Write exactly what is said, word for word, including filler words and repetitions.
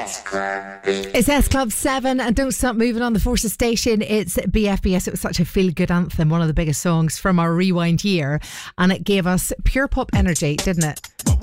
It's S Club seven and Don't Stop Moving on the Forces station. It's B F B S. It was such a feel-good anthem, one of the biggest songs from our Rewind year, and it gave us pure pop energy, didn't it?